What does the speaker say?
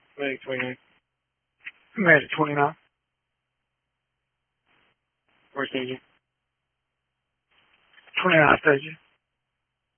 May 29th. Who made it 29? First agent. 29th agent.